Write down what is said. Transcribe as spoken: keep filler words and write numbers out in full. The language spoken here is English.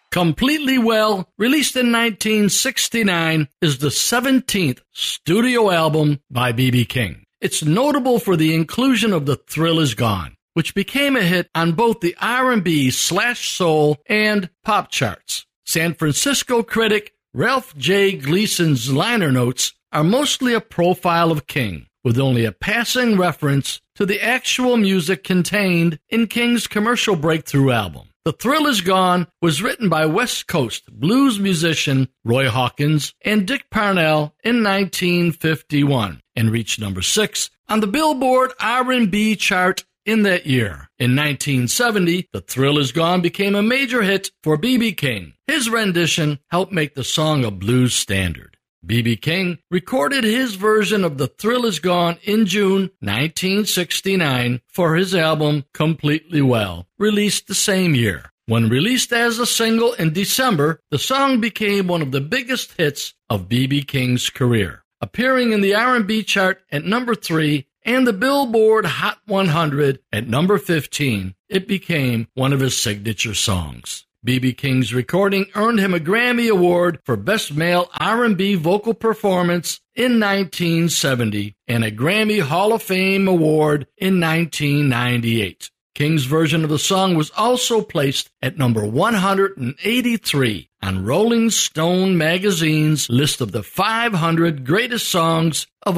Completely Well, released in nineteen sixty-nine, is the seventeenth studio album by B B. King. It's notable for the inclusion of The Thrill Is Gone, which became a hit on both the R and B slash soul and pop charts. San Francisco critic Ralph J. Gleason's liner notes are mostly a profile of King, with only a passing reference to the actual music contained in King's commercial breakthrough album. The Thrill Is Gone was written by West Coast blues musician Roy Hawkins and Dick Parnell in nineteen fifty-one and reached number six on the Billboard R and B chart in that year. In nineteen seventy, The Thrill Is Gone became a major hit for B B. King. His rendition helped make the song a blues standard. B B. King recorded his version of The Thrill Is Gone in June nineteen sixty-nine for his album Completely Well, released the same year. When released as a single in December, the song became one of the biggest hits of B B. King's career. Appearing in the R and B chart at number three and the Billboard Hot one hundred at number fifteen, it became one of his signature songs. B B. King's recording earned him a Grammy Award for Best Male R and B Vocal Performance in nineteen seventy and a Grammy Hall of Fame Award in nineteen ninety-eight. King's version of the song was also placed at number one hundred eighty-three on Rolling Stone magazine's list of the five hundred greatest songs of